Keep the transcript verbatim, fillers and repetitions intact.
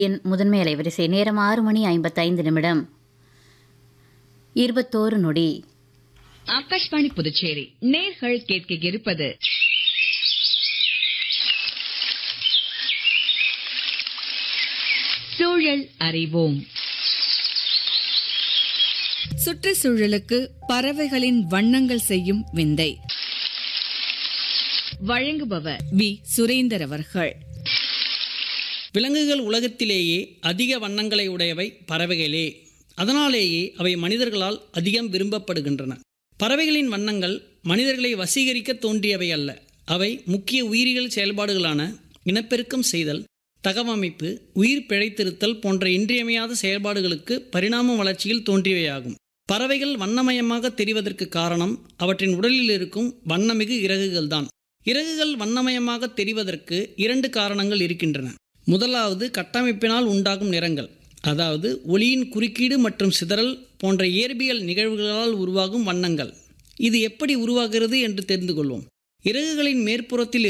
என் முதன்மை அலைவரிசை நேரம் ஆறு மணி ஐம்பத்தைந்து நிமிடம் இருபத்தோரு நொடி. ஆகாஷ்வாணி புதுச்சேரி நேர்கள் கேட்க இருப்பது சூழல் அறிவோம். சுற்றுச்சூழலுக்கு பறவைகளின் வண்ணங்கள் செய்யும் விந்தை. வழங்குபவர் வி சுரேந்தர் அவர்கள். விலங்குகள் உலகத்திலேயே அதிக வண்ணங்களை உடையவை பறவைகளே. அதனாலேயே அவை மனிதர்களால் அதிகம் விரும்பப்படுகின்றன. பறவைகளின் வண்ணங்கள் மனிதர்களை வசீகரிக்க தோன்றியவை அல்ல. அவை முக்கிய உயிரியல் செயல்பாடுகளான இனப்பெருக்கம் செய்தல், தகவமைப்பு, உயிர் பிழைத்திருத்தல் போன்ற இன்றியமையாத செயல்பாடுகளுக்கு பரிணாம வளர்ச்சியில் தோன்றியவையாகும். பறவைகள் வண்ணமயமாக தெரிவதற்கு காரணம் அவற்றின் உடலில் இருக்கும் வண்ணமிகு இறகுகள்தான். இறகுகள் வண்ணமயமாக தெரிவதற்கு இரண்டு காரணங்கள் இருக்கின்றன. முதலாவது கட்டமைப்பினால் உண்டாகும் நிறங்கள், அதாவது ஒளியின் குறுக்கீடு மற்றும் சிதறல் போன்ற இயற்பியல் நிகழ்வுகளால் உருவாகும் வண்ணங்கள். இது எப்படி உருவாகிறது என்று தெரிந்து கொள்வோம். இறகுகளின் மேற்புறத்தில்